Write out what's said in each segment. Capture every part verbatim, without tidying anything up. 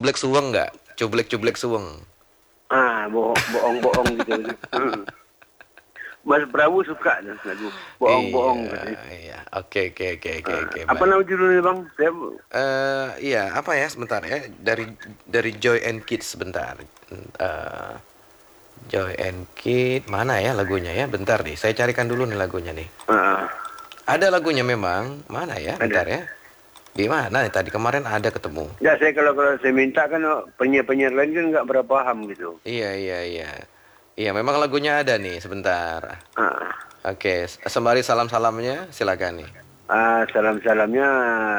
cublek suweng nggak? Cublek-cublek suweng. Ah, bohong, bohong-bohong gitu. Hmm. Mas Prabu suka tuh lagu bohong-bohong Iya, katanya. iya. Oke, oke, oke, oke, Ah, oke, apa baik. nama judulnya bang? Saya Eh, iya, apa ya sebentar ya dari dari Joy and Kids sebentar. Eh, Joy and Kid mana ya lagunya ya? Bentar nih, saya carikan dulu nih lagunya nih. ah, Ada lagunya memang, mana ya? ada. Bentar ya. Di mana nih tadi kemarin ada ketemu. Ya saya kalau kalau saya minta kan oh, penyiar-penyiar lain kan nggak berapa paham gitu. Iya, iya, iya. Iya, memang lagunya ada nih, sebentar. Ah, Oke, sembari salam-salamnya silakan nih. ah, salam-salamnya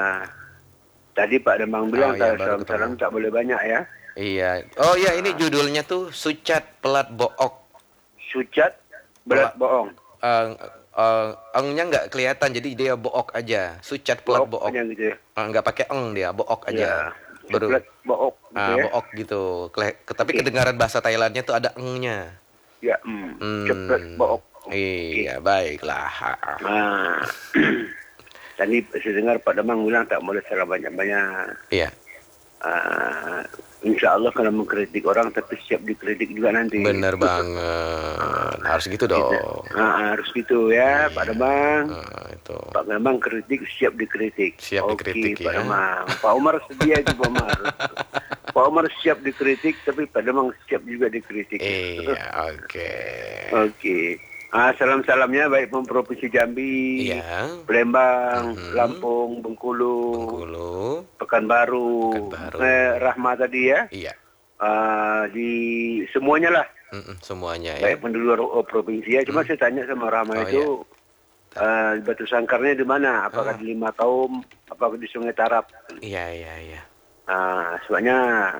tadi Pak Demang Oh bilang ya, kalau baru ketemu. salam-salam tak boleh banyak ya. Iya. Oh iya, ini judulnya tuh Sucat Pelat Book. Sucat belat Pelak bohong. eh eh, engnya nggak kelihatan, jadi dia book aja. Sucat Pelat Bohong Book. aja gitu ya. Eh, nggak pakai eng dia, book aja. Ya, Baru ceplet bohong gitu ah ya. book gitu. Kele- Tapi Oke. kedengaran bahasa Thailandnya tuh ada engnya. Ya, hmm, ceplet Hmm. bohong. Oke. Iya, baiklah. Ah, tadi saya dengar Pak Demang bilang tak boleh salah banyak-banyak. Iya, Ah, insya Allah kalau mengkritik orang tapi siap dikritik juga nanti. bener banget. Harus gitu Gitu. dong. Ah, harus gitu ya Pak Iya. Demang. Ah, itu. Pak Demang kritik siap dikritik. Siap dikritik Oke Pak ya. Demang. Pak Umar sedia itu Pak Umar. Pak Umar siap dikritik tapi Pak Demang siap juga dikritik. Iya, oke. Oke. Ah, salam-salamnya baik pun Provinsi Jambi, Iya. Palembang, Mhm. Lampung, Bengkulu, Bengkulu. Pekanbaru, Pekanbaru. eh, Rahma tadi ya. Iya. Ah, di semuanya lah, Mm-mm, semuanya ya. baik pun di luar oh, provinsi ya. Cuma Hmm. saya tanya sama Rahma Oh, itu, iya. ah, batu sangkarnya di mana? Apakah Ah. di Lima Kaum? Apakah di Sungai Tarap? Iya, iya, iya. Ah, sebenarnya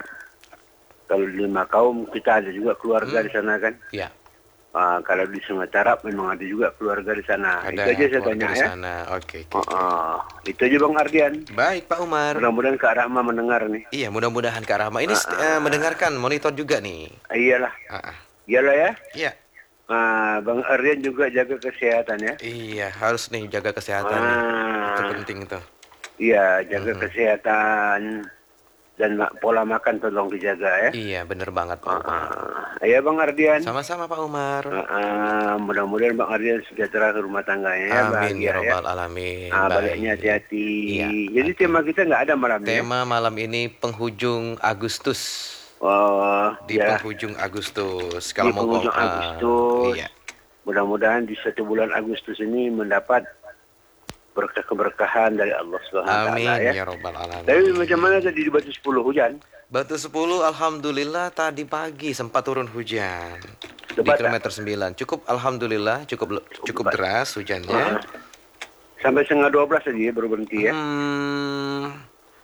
kalau di Lima Kaum kita ada juga keluarga Hmm. di sana kan. Iya. Ah, kalau di Sungai Tarap memang ada juga keluarga di sana. Ada Itu aja saya keluarga tanya di ya. sana. Oke, oke, Oh, oke. oh. Itu aja Bang Ardian. Baik, Pak Umar. Mudah-mudahan Kak Rahma mendengar nih. Iya, mudah-mudahan Kak Rahma ini Ah, st- eh, mendengarkan monitor juga nih. Ah, iyalah, Ah, ah. iyalah ya. Iya. Ah, Bang Ardian juga jaga kesehatan ya. Iya, harus nih jaga kesehatan nih. Itu Ah, penting tuh. iya jaga Mhm. kesehatan dan ma- pola makan tolong dijaga ya. Iya, bener banget Pak Ah, Umar. ah. Ya Bang Ardian. Sama-sama Pak Umar. Ah, ah, mudah-mudahan Bang Ardian sejahtera ke rumah tangganya ya, Amin bahagia ya ya. robbal alamin. Ah, baliknya Baik. hati-hati. Iya, Jadi oke. tema kita nggak ada malam ini ya. Tema malam ini penghujung Agustus. Oh, Di ya. penghujung Agustus. Di Kalau mau penghujung ah, Agustus. iya. Mudah-mudahan di satu bulan Agustus ini mendapat berkah-keberkahan dari Allah Subhanahu wa taala Amin ya. ya robbal alamin. Tapi macam mana tadi di Batu sepuluh hujan? Batu sepuluh alhamdulillah tadi pagi sempat turun hujan. Di Lebat tak? kilometer sembilan. Cukup alhamdulillah cukup le- cukup lebat. deras hujannya. Ah. Sampai setengah dua belas tadi ya baru berhenti ya. Hmm.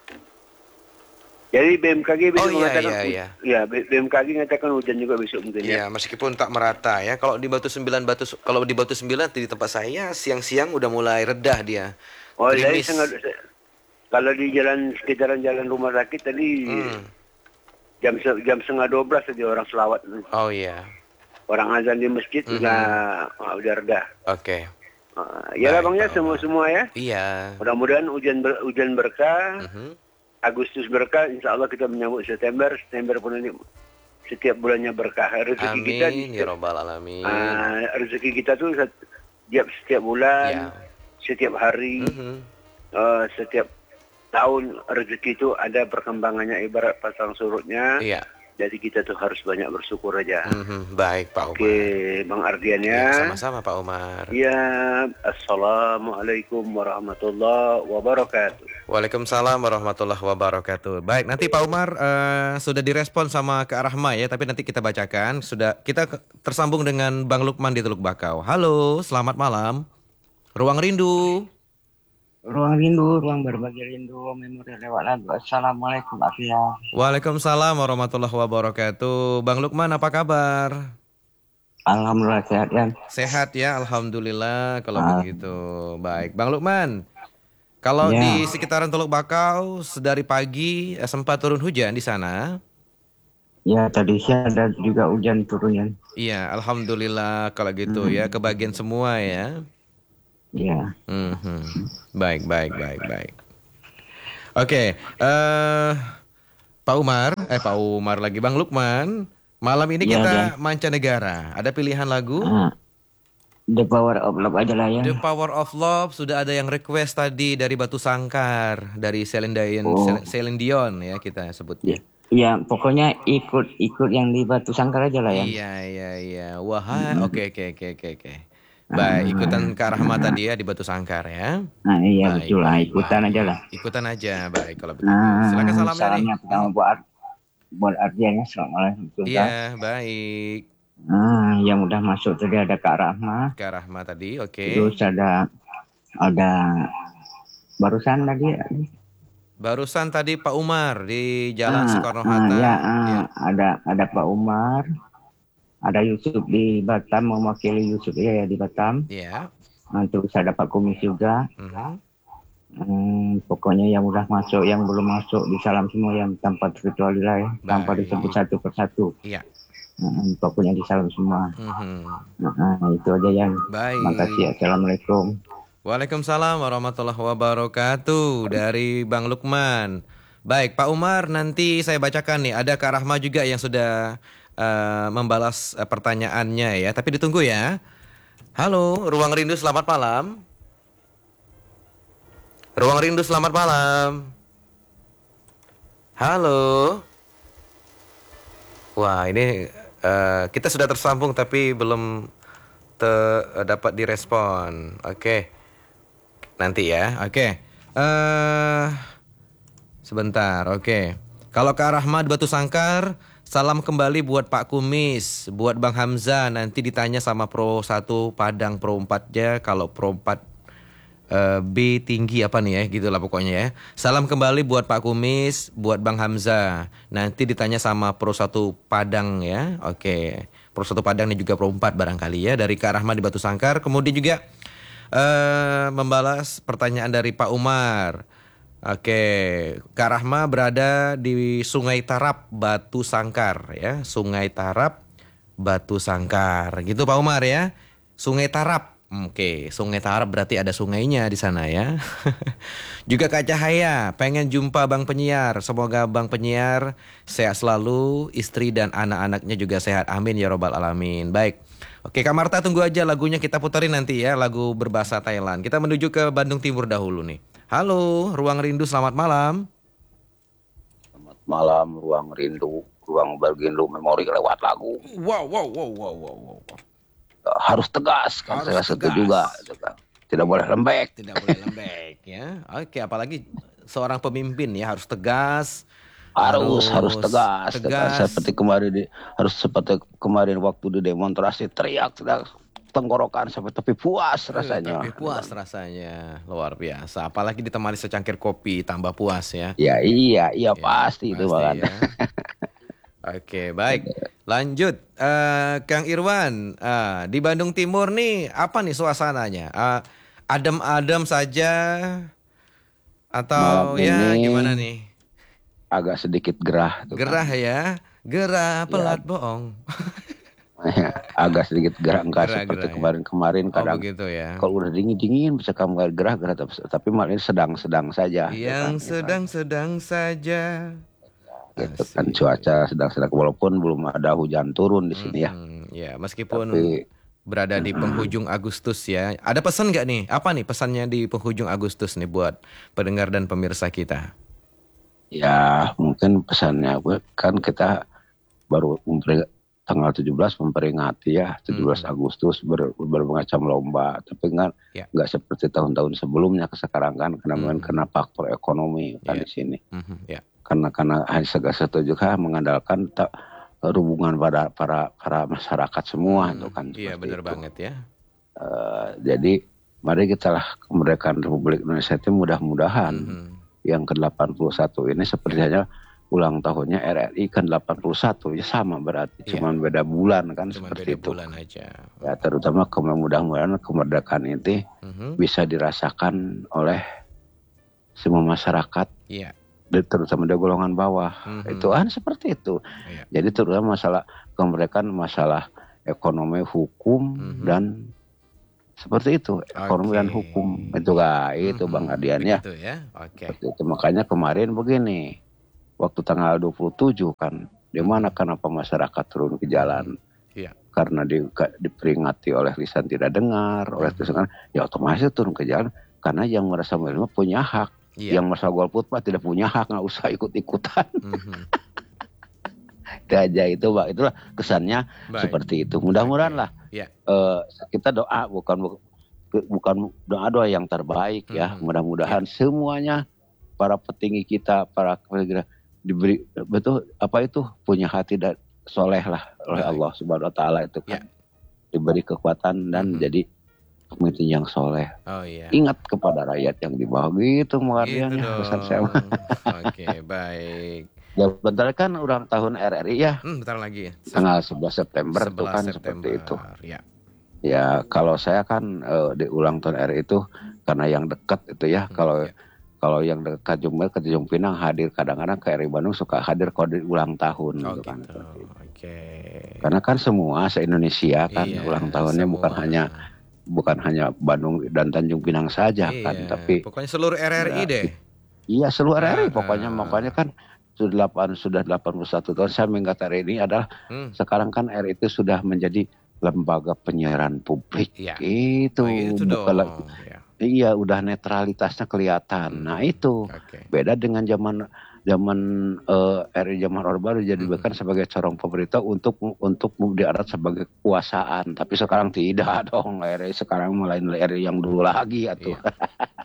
Jadi B M K G besok Oh, iya, mengatakan iya, hu- iya. ya B- BMKG mengatakan hujan juga besok mungkin ya. Ya, meskipun tak merata ya. Kalau di Batu Sembilan Batu kalau di Batu Sembilan di tempat saya siang-siang udah mulai redah dia. Oh, jadi Gerimis. setengah kalau di jalan sekitaran jalan rumah sakit tadi Hmm. jam se- jam setengah dua belas saja orang selawat. Oh iya. Orang azan di masjid Mhm. udah ah, udah reda. Oke. Ah, ya lah Baik, Bang ya Pak semua Umar. semua ya. Iya. Mudah-mudahan hujan ber, hujan berkah. Mhm. Agustus berkah, insya Allah kita menyambut September. September pun ini setiap bulannya berkah. Rezeki kita di Amin ya robbal alamin. ah, rezeki kita tuh set- setiap setiap bulan, Ya. setiap hari, Mhm. eh, setiap tahun rezeki itu ada perkembangannya ibarat pasang surutnya. Iya. Jadi kita tuh harus banyak bersyukur aja. Mhm. Baik Pak Umar. Oke, Bang Ardian Ya, ya. sama-sama Pak Umar. Ya, assalamualaikum warahmatullahi wabarakatuh. Waalaikumsalam warahmatullahi wabarakatuh. Baik, nanti Pak Umar eh, sudah direspon sama Kak Rahma ya, tapi nanti kita bacakan. Sudah kita ke- tersambung dengan Bang Lukman di Teluk Bakau. Halo, selamat malam. Ruang Rindu. Ruang rindu, ruang berbagi rindu, memori lewat lagu. Assalamualaikum Afia. Waalaikumsalam warahmatullahi wabarakatuh. Bang Lukman apa kabar? Alhamdulillah sehat ya. Sehat ya, alhamdulillah kalau Ah. begitu. Baik, Bang Lukman. Kalau Ya. di sekitaran Teluk Bakau sedari pagi eh, sempat turun hujan di sana. Ya tadi siang ada juga hujan turun ya. Iya, alhamdulillah kalau gitu ya, kebagian semua ya. Ya. Mhm. Baik, baik, baik, baik. Oke, eh Pak Umar, eh Pak Umar lagi, Bang Lukman. Malam ini Iya, kita Jan. mancanegara. Ada pilihan lagu? Ah, The Power of Love aja lah ya. The Power of Love. Sudah ada yang request tadi dari Batu Sangkar, dari Celine Dion, Oh, Celine Dion ya kita ya. sebutnya. Ya, pokoknya ikut-ikut yang di Batu Sangkar aja lah ya. Iya, iya, iya. Wahai, Mm. oke, oke, oke, oke, oke. Baik, ikutan Kak Rahmat Nah, tadi ya di Batu Sangkar ya. nah, iya Baik, betul lah, baik, ikutan aja baik. lah. Ikutan aja, baik kalau begitu. Silakan Nah, salamnya nih. salamnya pertama Hmm. buat buat Ardiannya, assalamualaikum Sultan. Iya, baik. Nah, yang udah masuk tadi ada Kak Rahma, Kak Rahmat tadi, oke. terus ada ada barusan tadi Barusan tadi Pak Umar di Jalan ah, Soekarno ah, Hatta. ya Ya. ah, ada ada Pak Umar, ada Yusuf di Batam, mewakili Yusuf ya, ya di Batam. Ya. Nah, terus ada Pak Kumis juga. Mhm. Hmm, pokoknya yang udah masuk, yang belum masuk disalam semua, yang tanpa terkecuali lah ya, tanpa disebut Baik. satu persatu. Iya. Hmm, pokoknya disalam semua. Mhm. Nah, itu aja yang. Makasih. Baik. Assalamualaikum. Waalaikumsalam warahmatullahi wabarakatuh dari Bang Lukman. Baik, Pak Umar, nanti saya bacakan nih. Ada Kak Rahma juga yang sudah eh, membalas eh, pertanyaannya ya. Tapi ditunggu ya. Halo, Ruang Rindu, selamat malam. Ruang Rindu, selamat malam. Halo. Wah, ini eh, kita sudah tersambung tapi belum te- dapat direspon. Oke, nanti ya. Oke. Eh, sebentar. Oke. Kalau Kak Rahmat Batu Sangkar, salam kembali buat Pak Kumis, buat Bang Hamzah. Nanti ditanya sama Pro satu Padang Pro empat-nya. Kalau Pro empat eh, B tinggi apa nih ya, gitulah pokoknya ya. Salam kembali buat Pak Kumis, buat Bang Hamzah. Nanti ditanya sama Pro satu Padang ya. Oke. Pro satu Padang ini juga Pro empat barangkali ya, dari Kak Rahmat di Batu Sangkar. Kemudian juga eh, membalas pertanyaan dari Pak Umar. Oke, Kak Rahma berada di Sungai Tarap, Batu Sangkar ya. Sungai Tarap, Batu Sangkar. Gitu Pak Umar ya. Sungai Tarap. Oke, Sungai Tarap berarti ada sungainya di sana ya. Juga Kak Cahaya, pengen jumpa Bang Penyiar. Semoga Bang Penyiar sehat selalu, istri dan anak-anaknya juga sehat. Amin ya robbal alamin. Baik. Oke, Kak Marta tunggu aja lagunya kita puterin nanti ya, lagu berbahasa Thailand. Kita menuju ke Bandung Timur dahulu nih. Halo, Ruang Rindu, selamat malam. Selamat malam, Ruang Rindu, Ruang Bergindu Memori lewat lagu. Wow, wow, wow, wow, wow, wow. Harus tegas, kan Harus saya setuju tegas. juga. Juga. Tidak boleh lembek. Tidak boleh lembek ya. Oke, apalagi seorang pemimpin ya harus tegas. Harus, harus tegas, tegas. tegas. Seperti kemarin, di, harus seperti kemarin waktu di demonstrasi teriak, teriak tenggorokan sampai tepi puas rasanya. Tapi puas rasanya, luar biasa. Apalagi ditemani secangkir kopi, tambah puas ya. Ya iya, iya Ya, pasti, itu pasti Bang. ya. Oke, baik. Lanjut, Eh, Kang Irwan. Ah, di Bandung Timur nih, apa nih suasananya? Ah, adem-adem saja atau Malam ya ini gimana nih? agak sedikit gerah. Tuh, Gerah kan. ya, gerah pelat bohong. Agak sedikit gerah, enggak Gerah, seperti gerah ya. kemarin-kemarin Oh kadang. begitu ya. Kalau udah dingin-dingin bisa kamu gerah-gerah, tapi, tapi malah ini sedang-sedang saja. Yang gitu kan, gitu kan. sedang-sedang saja. Gitu kan Asik. cuaca sedang-sedang walaupun belum ada hujan turun di sini ya. Mhm, ya, meskipun Tapi berada di penghujung Agustus ya. Ada pesan nggak nih? Apa nih pesannya di penghujung Agustus nih buat pendengar dan pemirsa kita? ya mungkin pesannya kan kita baru memperi- tanggal tujuh belas memperingati ya tujuh belas Mhm. Agustus ber, bermacam lomba, tapi kan Ya. nggak seperti tahun-tahun sebelumnya sekarang kan karena mungkin Mhm. karena faktor ekonomi kan Ya. di sini. Mhm, ya. Karena karena hanya segala setuju kan mengandalkan ta- hubungan pada para para masyarakat semua Mhm, itu kan iya seperti benar itu. banget ya. Eh, jadi mari kita lah kemerdekaan Republik Indonesia itu mudah-mudahan Mhm. yang ke delapan puluh satu ini sepertinya ulang tahunnya R R I kan delapan puluh satu ya sama berarti Iya. cuman beda bulan kan Cuma seperti beda itu. bulan aja. Ya terutama ke- mudah-mudahan kemerdekaan ini Mhm, bisa dirasakan oleh semua masyarakat iya. di- terutama di golongan bawah. Mhm, Itu kan seperti itu. iya. Jadi terutama masalah kemerdekaan masalah ekonomi, hukum Mhm. dan seperti itu ekonomi dan Oke. hukum itu kak itu Bang Mhm, Adian ya. begitu ya. Oke. Seperti itu makanya kemarin begini waktu tanggal dua puluh tujuh kan, di mana kenapa masyarakat turun ke jalan? Iya. Karena di, diperingati oleh lisan tidak dengar, oleh tulisan, ya otomatis turun ke jalan karena yang merasa menerima punya hak, Iya. yang merasa golput mah tidak punya hak, nggak usah ikut-ikutan. Mhm. Itu aja itu, Pak. Itulah kesannya Baik. seperti itu. Mudah-mudahan lah Iya. eh, kita doa bukan bukan doa-doa yang terbaik ya. Mhm. Mudah-mudahan semuanya para petinggi kita, para kepala diberi betul apa itu punya hati dan soleh lah oleh Baik. Allah Subhanahu Wa Taala itu kan. Ya. Diberi kekuatan dan Mhm. jadi pemimpin yang soleh. Oh iya. Ingat kepada rakyat yang di bawah gitu Gitu mengartiannya pesan saya. dong. Oke, baik. Ya bentar kan ulang tahun R R I ya. Hmm, bentar lagi ya. Tanggal sebelas September tuh sebelas kan September. seperti itu. Ya. Ya kalau saya kan eh, di ulang tahun R I itu karena yang dekat itu ya. Hmm, Kalau ya. kalau yang dekat Jumber ke Tanjung Pinang hadir kadang-kadang ke R I Bandung suka hadir kalau di ulang tahun Oh gitu kan. gitu. Oke. Karena kan semua se-Indonesia kan Iya, ulang tahunnya bukan semua. hanya bukan hanya Bandung dan Tanjung Pinang saja kan, Iya, tapi pokoknya seluruh R R I ya, deh. iya seluruh R R I Ah, pokoknya ah. makanya kan sudah delapan sudah delapan puluh satu tahun saya mengangkat R I ini adalah Hmm. sekarang kan R I itu sudah menjadi lembaga penyiaran publik. Iya. Itu Oh, itu bukan dong. lagi. Ya. Iya, udah netralitasnya kelihatan. Hmm. Nah, itu Oke. beda dengan zaman zaman eh, R I zaman Orde Baru dijadikan Hmm. sebagai corong pemerintah untuk untuk diarat sebagai kekuasaan. Tapi sekarang tidak dong. R I sekarang mulai R I yang dulu lagi atuh. Iya.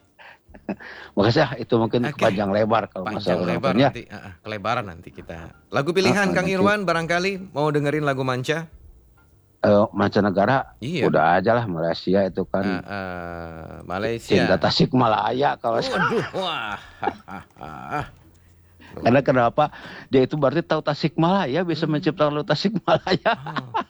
Makanya itu mungkin Oke. panjang lebar kalau Panjang masalah ulang lebar tahun ya. nanti, ah, ah, kelebaran nanti kita. Lagu pilihan Ah, ah, Kang nanti. Irwan barangkali mau dengerin lagu Manca? Eh, mancanegara Iya. udah aja lah Malaysia itu kan Ah, ah, Malaysia. cinta Tasikmalaya kalau saya. Waduh, wah. Hahaha. Karena kenapa dia itu berarti tahu Tasikmalaya bisa Hmm. menciptakan lagu Tasikmalaya. Oh.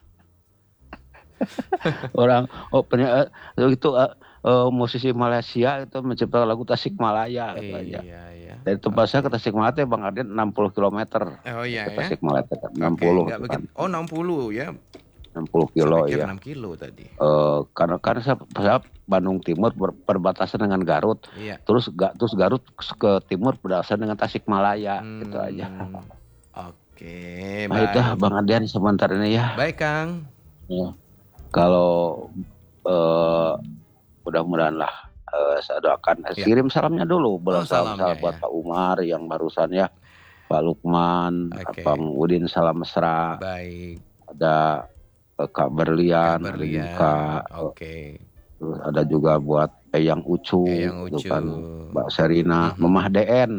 Orang oh punya eh, itu eh, eh, musisi Malaysia itu menciptakan lagu Tasikmalaya gitu aja. Iya, iya. Dari tempat saya ke Tasikmalaya teh Bang Arden enam puluh kilometer. Oh iya Ke ya. Tasikmalaya teh kan, enam Oke, puluh nggak itu begitu. kan. Oh, enam puluh ya. enam puluh kilo Saya pikir ya. enam kilo tadi. Eh, karena karena saya, saya Bandung Timur ber- perbatasan dengan Garut. Iya. Terus ga, terus Garut ke timur perbatasan dengan Tasikmalaya gitu aja. Hmm. Oke, Nah baik. itu Bang Arden sebentar ini ya. Baik, Kang. Ya. Kalau eh, mudah-mudahan lah eh, saya doakan. Eh, Ya. Kirim salamnya dulu. Oh, Belum salam salamnya, buat ya. Pak Umar yang barusan ya. Pak Lukman, Oke. Bang Udin salam mesra. Baik. Ada eh, Kak Berlian, Kak ada Berlian. juga, eh, Oke. terus ada juga buat Eyang Ucu, Eyang gitu Ucu. kan, Mbak Serina, Mhm. Mamah D N,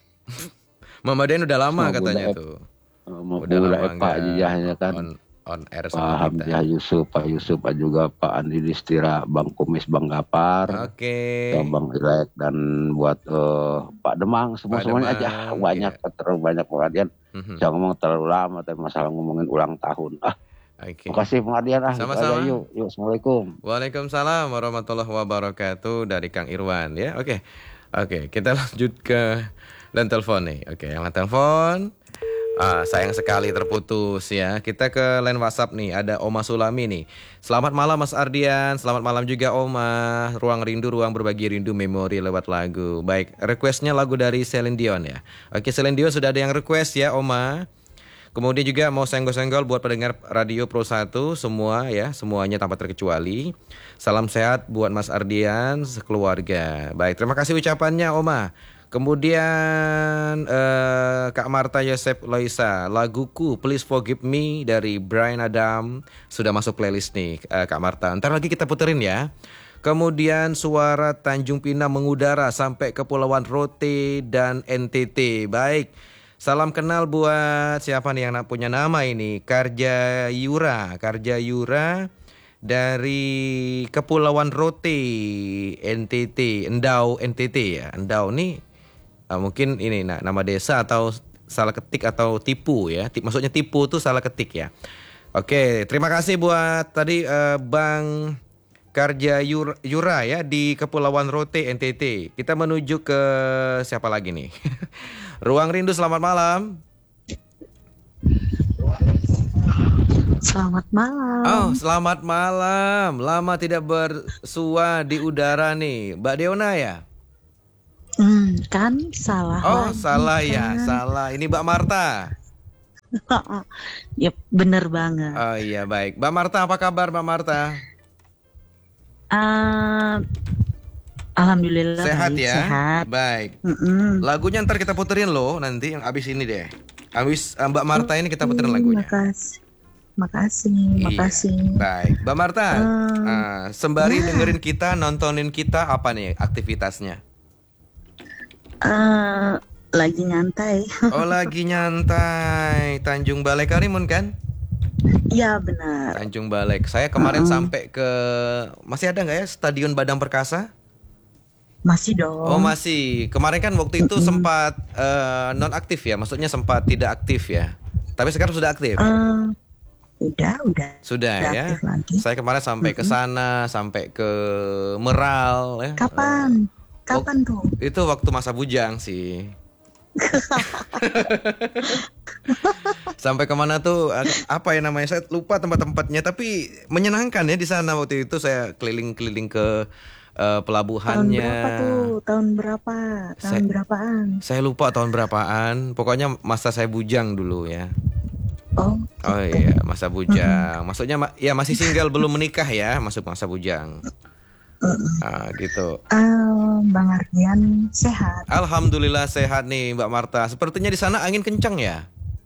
Mama Den udah lama Sama katanya Bunda tuh. Bunda Udah lama Pak enggak Jijahnya kan. on on air Pak sama kita. Hamzah Yusuf, Pak Yusuf, Pak juga Pak Andi Distira, Bang Kumis, Bang Gapar, Oke. ya, Bang Ilek, dan buat eh, Pak Demang, semua Pak semuanya Demang, aja banyak, terlalu banyak pengertian. Mhm. Jangan ngomong terlalu lama, tapi masalah ngomongin ulang tahun. Ah, Oke. makasih pengertian ah. gitu Sama-sama. aja, yuk, yuk, assalamualaikum. Waalaikumsalam warahmatullahi wabarakatuh dari Kang Irwan ya. Oke. Oke, kita lanjut ke dan telepon nih. Oke, yang telepon. Ah, sayang sekali terputus ya. Kita ke line WhatsApp nih. Ada Oma Sulami nih. Selamat malam Mas Ardian. Selamat malam juga Oma. Ruang rindu, ruang berbagi rindu, memori lewat lagu. Baik, requestnya lagu dari Celine Dion ya. Oke, Celine Dion sudah ada yang request ya Oma. Kemudian juga mau senggol-senggol buat pendengar Radio Pro satu semua ya, semuanya tanpa terkecuali. Salam sehat buat Mas Ardian sekeluarga. Baik, terima kasih ucapannya Oma. Kemudian eh, Kak Marta Yosep Loisa, laguku Please Forgive Me dari Bryan Adam sudah masuk playlist nih eh, Kak Marta. Ntar lagi kita puterin ya. Kemudian suara Tanjung Pinang mengudara sampai Kepulauan Rote dan N T T. Baik. Salam kenal buat siapa nih yang na- punya nama ini? Karja Yura, Karja Yura dari Kepulauan Rote, N T T, Endau N T T ya. Endau nih ah, mungkin ini nah, nama desa atau salah ketik atau tipu ya. Ti- Maksudnya tipu tuh salah ketik ya. Oke, terima kasih buat tadi eh, Bang Karja Yura, Yura ya di Kepulauan Rote N T T. Kita menuju ke siapa lagi nih? Ruang Rindu, selamat malam. Selamat malam. Oh, selamat malam. Lama tidak bersua di udara nih. Mbak Deona ya? Hmm, kan salah Oh, lagi salah ya, kan. salah. Ini Mbak Marta. Ya bener banget. Oh iya, baik. Mbak Marta, apa kabar Mbak Marta? Ah, Alhamdulillah Sehat baik, ya? sehat. Baik. Mm-mm. Lagunya ntar kita puterin loh nanti yang abis ini deh. Abis eh, Mbak Marta ini kita puterin Hmm, lagunya. Makasih, makasih, Iya, makasih. baik. Mbak Marta, Hmm, ah, sembari ya, dengerin kita, nontonin kita, apa nih aktivitasnya? eh, lagi nyantai. Oh, lagi nyantai. Tanjung Balai Karimun kan? Iya benar. Tanjung Balai. Saya kemarin Mm-mm. sampai ke, masih ada nggak ya Stadion Badang Perkasa? Masih Oh, dong. masih. Kemarin kan waktu itu Mm-mm. sempat eh, non aktif ya, maksudnya sempat tidak aktif ya. Tapi sekarang sudah aktif. Eh, udah, udah, Sudah udah ya. aktif lagi. Saya kemarin sampai ke Mm-mm. sana, sampai ke Meral ya. Kapan? Eh, wak- Kapan tuh? itu waktu masa bujang sih. Sampai kemana tuh? ag- Apa ya namanya? Saya lupa tempat-tempatnya. Tapi menyenangkan ya di sana waktu itu. Saya keliling-keliling ke eh, Tahun pelabuhannya. berapa tuh? Tahun berapa? Tahun Saya berapaan? saya lupa tahun berapaan. Pokoknya masa saya bujang dulu ya. Oh, Oh gitu. iya, masa Mm-mm. bujang. Maksudnya ma- ya masih single belum menikah ya, masuk masa bujang. Mm-mm. Ah, gitu. Ah, Bang Ardian sehat. Alhamdulillah sehat nih Mbak Marta. Sepertinya di sana angin kencang ya?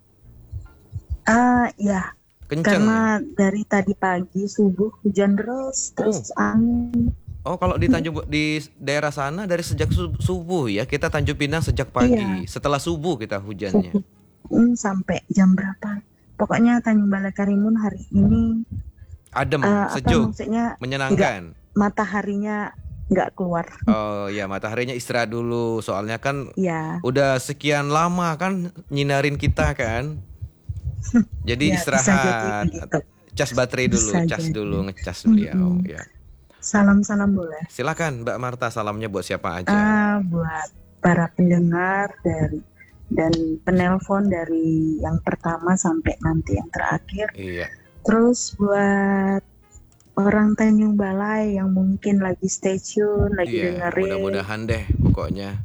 Ah, ya, Kencang. karena dari tadi pagi subuh hujan deras, Oh, terus angin. oh kalau di Tanjung di daerah sana dari sejak su- subuh ya. Kita Tanjung Pinang sejak Iya, pagi. Setelah subuh kita hujannya. subuh. Hmm, sampai jam berapa? Pokoknya Tanjung Balai Karimun hari ini Adem, eh, apa sejuk, maksudnya nggak menyenangkan. mataharinya nggak keluar. Oh ya, mataharinya istirahat dulu. Soalnya kan Ya, udah sekian lama kan nyinarin kita kan. Jadi ya bisa jadi istirahat, begitu. cas baterai dulu, Bisa cas jadi. dulu, ngecas beliau Mm-mm. ya. Salam-salam boleh. Silakan Mbak Marta, salamnya buat siapa aja? Ah, buat para pendengar dari dan penelpon dari yang pertama sampai nanti yang terakhir. Iya, Terus buat orang Tanjung Balai yang mungkin lagi stay tune, lagi iya, dengerin, mudah-mudahan deh pokoknya.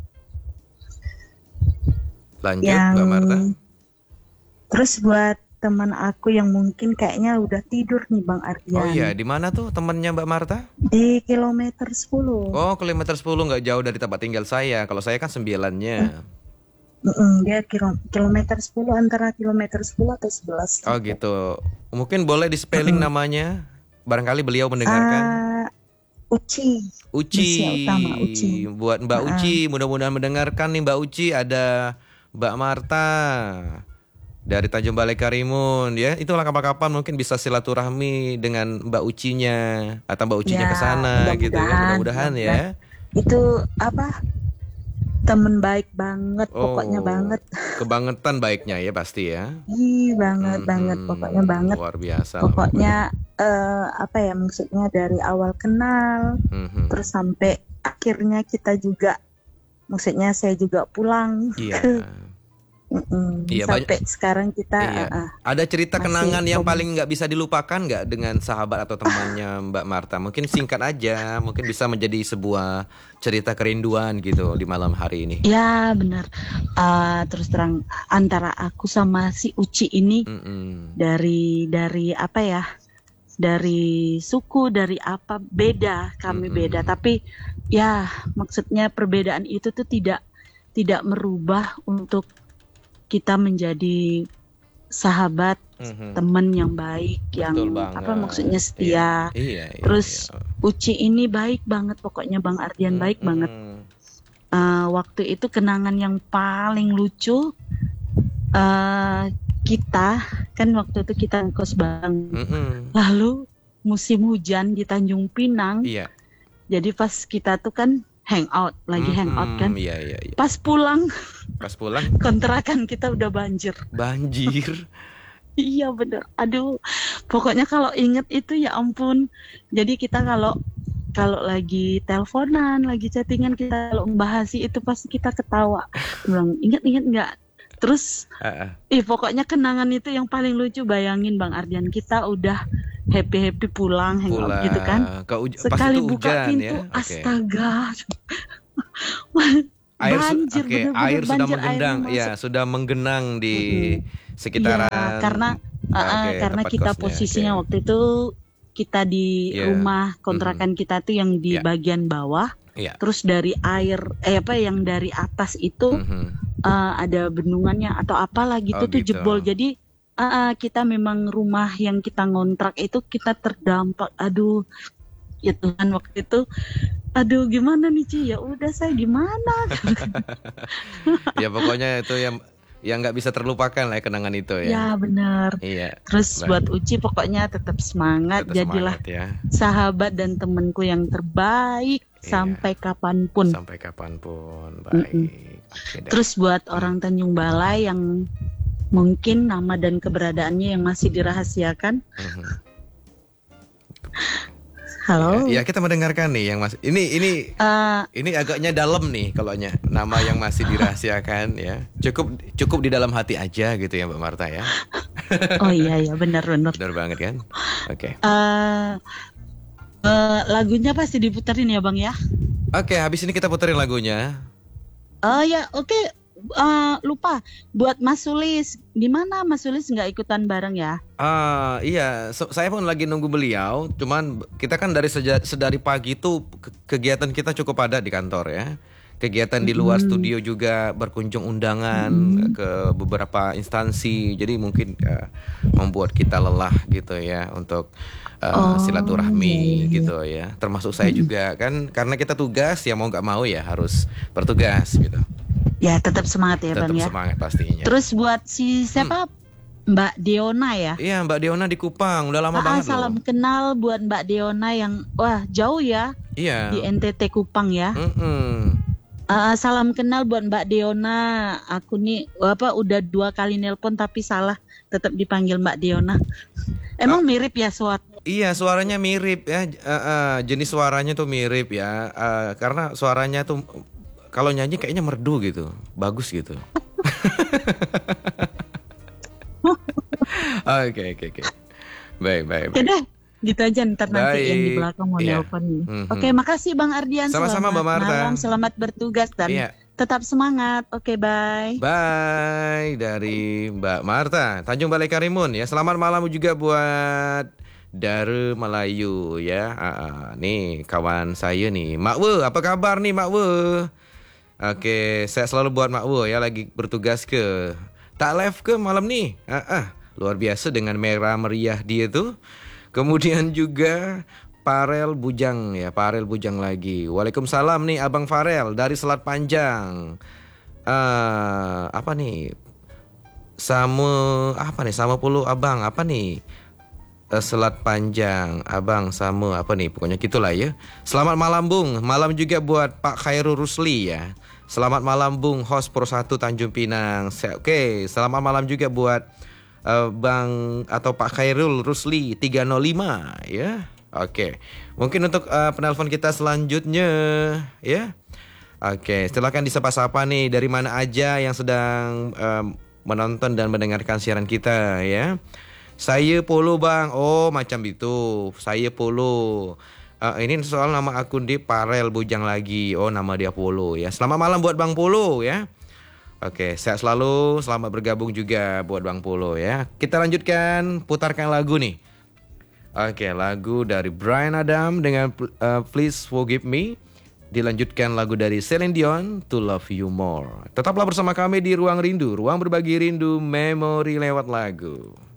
Lanjut yang Mbak Marta. terus buat teman aku yang mungkin kayaknya udah tidur nih Bang Oh iya, Ardian di mana tuh temennya Mbak Marta? di kilometer sepuluh. Oh, kilometer sepuluh nggak jauh dari tempat tinggal saya. Kalau saya kan sembilannya. Mm-mm, dia kilo, kilometer sepuluh antara kilometer sepuluh atau sebelas Oh gitu. gitu. Mungkin boleh di spelling Mm-mm. namanya. Barangkali beliau mendengarkan. Ah, Uci, Uci. Desya Utama, Uci. Buat Mbak Ah, Uci, mudah-mudahan mendengarkan nih Mbak Uci. Ada Mbak Marta dari Tanjung Balai Karimun ya. Itulah kapan-kapan mungkin bisa silaturahmi dengan Mbak Ucinya atau Mbak Ucinya ya ke sana gitu ya. mudah-mudahan, Mudah-mudahan mudah-mudahan ya. itu apa temen baik banget, pokoknya Oh, banget, kebangetan baiknya ya pasti ya. ih banget banget, pokoknya Mhm, banget, luar biasa lah pokoknya pokoknya. eh, apa ya maksudnya dari awal kenal Mhm. terus sampai akhirnya kita juga, maksudnya saya juga pulang Iya, ke mm-mm, iya banyak. sampai sekarang kita Iya. ah, ah, Ada cerita masih kenangan yang kom paling nggak bisa dilupakan nggak dengan sahabat atau temannya Mbak Marta? Mungkin singkat aja, mungkin bisa menjadi sebuah cerita kerinduan gitu di malam hari ini. ya benar. Ah, terus terang antara aku sama si Uci ini Mm-mm. dari dari apa ya, dari suku, dari apa, beda, kami beda, Mm-mm. tapi ya maksudnya perbedaan itu tuh tidak tidak merubah untuk kita menjadi sahabat, Mhm. teman yang baik, Betul yang apa maksudnya banget. Iya, setia. iya, iya, Terus iya. Uci ini baik banget, pokoknya Bang Ardian baik banget. Mm-mm. Eh, waktu itu kenangan yang paling lucu, eh, kita kan waktu itu kita ngekos bareng. Mm-mm. Lalu musim hujan di Tanjung Pinang. Iya. Jadi pas kita tuh kan hangout, lagi hangout kan. Mm-mm. Iya, iya, iya. Pas pulang Pas pulang kontrakan kita udah banjir. banjir. Iya bener. Aduh, pokoknya kalau inget itu ya ampun. Jadi kita kalau kalau lagi teleponan, lagi chattingan, kita kalau membahas itu pasti kita ketawa. Bilang, ingat-ingat nggak? Terus, Ah, ah. ih pokoknya kenangan itu yang paling lucu. Bayangin Bang Ardian, kita udah happy-happy pulang, hangout gitu kan. Pulang ke uj- pas Sekali itu buka hujan pintu, ya. Oke. astaga. Air su- banjir, oke, bener-bener air sudah banjir, menggenang, airnya ya masuk. sudah menggenang di Mm-mm. sekitaran. Iya, karena uh, Ah, uh, oke, karena tempat kita kosnya, posisinya oke. waktu itu kita di Iya. rumah kontrakan kita tuh yang di Iya. bagian bawah, Iya. terus dari air eh apa yang dari atas itu Mhm. uh, ada bendungannya atau apalah gitu Oh, tuh gitu. jebol. Jadi uh, uh, kita memang rumah yang kita ngontrak itu kita terdampak. Aduh, ya Tuhan waktu itu, aduh gimana nih Ci? Ya udah saya gimana? Ya pokoknya itu yang yang nggak bisa terlupakan lah ya, kenangan itu Ya ya. benar. Iya. Terus Baik. buat Uci pokoknya tetap semangat, Tetap jadilah semangat ya. sahabat dan temanku yang terbaik Iya. sampai kapanpun. Sampai kapanpun. Baik. Oke deh. Terus buat orang Tanjung Balai yang mungkin nama dan keberadaannya yang masih dirahasiakan, Mhm. halo. Ya, ya, kita mendengarkan nih yang masih ini ini Eh, ini agaknya dalam nih kalaunya nama yang masih dirahasiakan ya. Cukup cukup di dalam hati aja gitu ya Mbak Marta ya. oh iya ya benar-benar. Benar banget kan? Oke. Eh, eh, lagunya pasti diputerin ya Bang ya. Oke, habis ini kita puterin lagunya. Oh ya oke. Eh, lupa buat Mas Sulis, di mana Mas Sulis nggak ikutan bareng ya? Ah, iya, so- saya pun lagi nunggu beliau. Cuman kita kan dari seja- sedari pagi itu ke- kegiatan kita cukup padat di kantor ya. Kegiatan di luar studio juga berkunjung undangan ke beberapa instansi. Jadi mungkin eh, membuat kita lelah gitu ya untuk eh, Oh, silaturahmi iya, iya, iya. gitu ya. Termasuk saya juga kan karena kita tugas ya mau nggak mau ya harus bertugas gitu. Ya tetap semangat ya Tetap Bang ya. semangat pastinya. Terus buat si siapa Mbak Deona ya? Iya, Mbak Deona di Kupang udah lama Ah, banget salam loh. kenal buat Mbak Deona yang wah jauh ya Iya. di N T T Kupang ya. Mm-mm. Ah, salam kenal buat Mbak Deona. Aku nih apa udah dua kali nelpon tapi salah tetap dipanggil Mbak Deona. Emang mirip ya suara? Iya, suaranya mirip ya. J- eh, eh, jenis suaranya tuh mirip ya. Eh, karena suaranya tuh kalau nyanyi kayaknya merdu gitu, bagus gitu. Oke, oke, oke. Baik, baik, Oke baik. deh, gitu aja ntar nanti Baik. yang di belakang mau Iya. nelpon. Mhm. Oke, makasih Bang Ardian. Sama-sama, Selamat Mbak Marta. malam, selamat bertugas dan Iya. tetap semangat. Oke, bye. Bye dari Mbak Marta, Tanjung Balai Karimun ya. Selamat malam juga buat Dare Melayu ya. Ah, ah, nih kawan saya nih, Mak We, apa kabar nih Mak We? Oke, saya selalu buat Mak We ya lagi bertugas ke tak live ke malam nih. Ah, ah, luar biasa dengan merah meriah dia tuh. Kemudian juga Farel Bujang ya, Farel Bujang lagi. Waalaikumsalam nih Abang Farel dari Selat Panjang. Eh apa nih? Sama apa nih? Sama puluh Abang apa nih? Eh, Selat Panjang, Abang sama apa nih? Pokoknya gitulah ya. Selamat malam Bung. Malam juga buat Pak Khairul Rusli ya. Selamat malam Bung, host Pro satu Tanjung Pinang. Se- Oke, selamat malam juga buat eh, Bang atau Pak Khairul Rusli tiga nol lima ya. Oke. Mungkin untuk eh, penelpon kita selanjutnya ya. Oke, silakan disapa-sapa nih dari mana aja yang sedang em, menonton dan mendengarkan siaran kita ya. Saya Polo Bang. Oh, macam itu. Saya Polo. Eh, ini soal nama akun di Farel Bujang lagi. Oh, nama dia Polo ya. Selamat malam buat Bang Polo ya. Oke, sehat selalu. Selamat bergabung juga buat Bang Polo ya. Kita lanjutkan putarkan lagu nih. Oke, lagu dari Bryan Adam dengan uh, Please Forgive Me. Dilanjutkan lagu dari Celine Dion, To Love You More. Tetaplah bersama kami di Ruang Rindu, ruang berbagi rindu, memori lewat lagu.